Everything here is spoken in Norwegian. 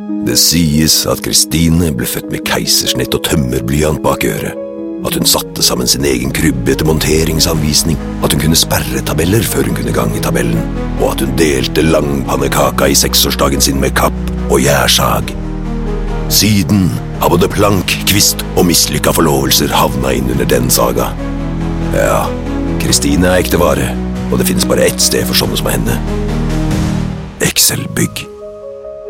Det sies at Kristine ble født med keisersnitt og tømmerblyant bak øret, at hun satte sammen sin egen krybbe etter monteringsanvisning, at hun kunne sperre tabeller før hun kunne gange tabellen, og at hun delte langpannekaka i 6-årsdagen sin med kapp og gjærsag. Siden har både plank, kvist og mislykka forlovelser havna inn under den saga. Ja, Kristine ekte vare, og det finnes bare ett sted for sånne som henne. Excel Bygg.